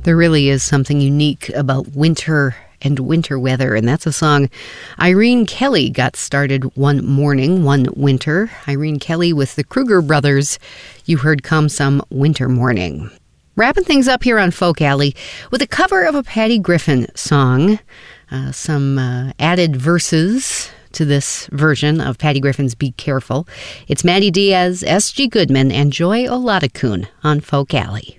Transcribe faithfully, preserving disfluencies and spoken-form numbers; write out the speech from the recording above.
There really is something unique about winter and winter weather, and that's a song Irene Kelly got started one morning, one winter. Irene Kelly with the Kruger Brothers. You heard Come Some Winter Morning. Wrapping things up here on Folk Alley with a cover of a Patty Griffin song. Uh, some uh, added verses to this version of Patty Griffin's Be Careful. It's Maddie Diaz, S G Goodman, and Joy Olatakun on Folk Alley.